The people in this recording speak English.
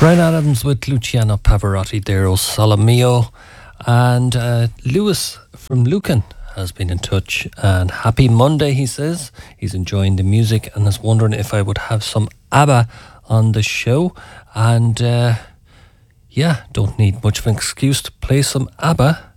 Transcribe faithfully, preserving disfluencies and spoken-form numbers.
Brian Adams with Luciano Pavarotti there, O Sole Mio. And uh, Lewis from Lucan has been in touch, and happy Monday, he says. He's enjoying the music and is wondering if I would have some ABBA on the show. And uh, yeah, don't need much of an excuse to play some ABBA.